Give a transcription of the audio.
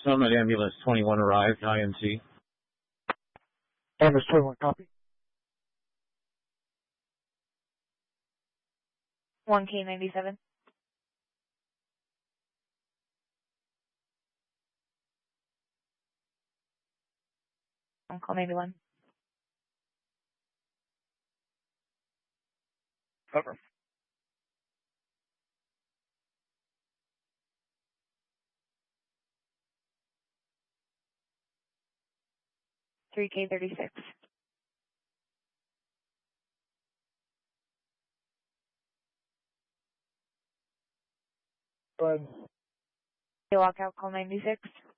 Summit Ambulance 21 arrived, IMC. Ambulance 21, copy. 1K97. On call maybe one. Over. $3K36. Go ahead. They walk out, call 96.